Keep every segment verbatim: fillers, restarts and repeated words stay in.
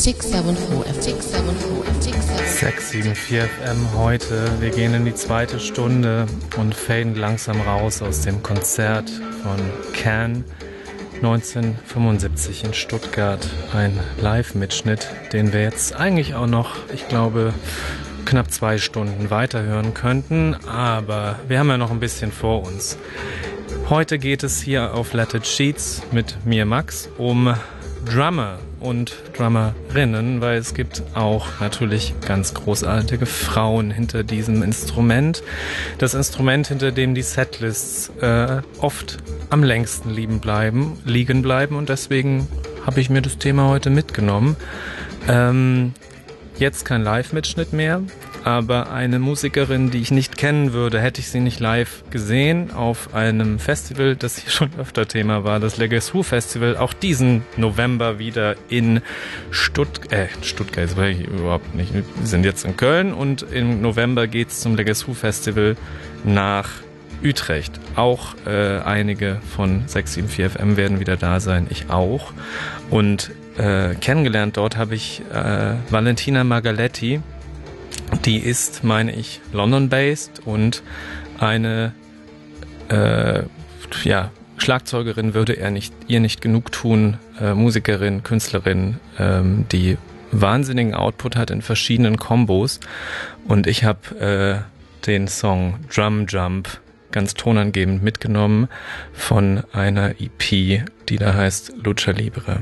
sechs sieben vier F M. sechs sieben vier F M. sechs sieben vier F M heute. Wir gehen in die zweite Stunde und faden langsam raus aus dem Konzert von Can neunzehnhundertfünfundsiebzig in Stuttgart. Ein Live-Mitschnitt, den wir jetzt eigentlich auch noch, ich glaube, knapp zwei Stunden weiterhören könnten. Aber wir haben ja noch ein bisschen vor uns. Heute geht es hier auf Let It Sheets mit mir, Max, um Drummer und Drummerinnen, weil es gibt auch natürlich ganz großartige Frauen hinter diesem Instrument. Das Instrument, hinter dem die Setlists äh, oft am längsten liegen bleiben, liegen bleiben und deswegen habe ich mir das Thema heute mitgenommen. Ähm, jetzt kein Live-Mitschnitt mehr, aber eine Musikerin, die ich nicht kennen würde, hätte ich sie nicht live gesehen auf einem Festival, das hier schon öfter Thema war, das Legacy Who Festival, auch diesen November wieder in Stutt- äh, Stuttgart, das war ich überhaupt nicht, wir sind jetzt in Köln und im November geht's zum Legacy Who Festival nach Utrecht. Auch äh, einige von sechs sieben vier F M werden wieder da sein, ich auch. Und äh, kennengelernt dort habe ich äh, Valentina Margaletti. Die ist, meine ich, London-based und eine äh, ja, Schlagzeugerin würde er nicht, ihr nicht genug tun, äh, Musikerin, Künstlerin, ähm, die wahnsinnigen Output hat in verschiedenen Kombos. Und ich habe äh, den Song Drum Jump ganz tonangebend mitgenommen von einer E P, die da heißt Lucha Libre.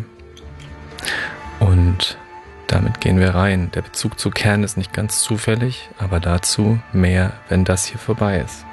Und damit gehen wir rein. Der Bezug zu Can ist nicht ganz zufällig, aber dazu mehr, wenn das hier vorbei ist.